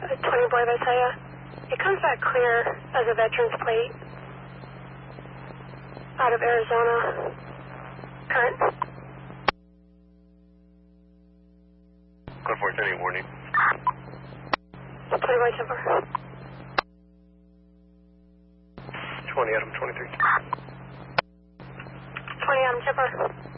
20 boy, I tell ya. It comes back clear as a veteran's plate. Out of Arizona. Current. Code 430, warning. 20 boy, Timber. 20 Adam 23. 20 Adam Timber.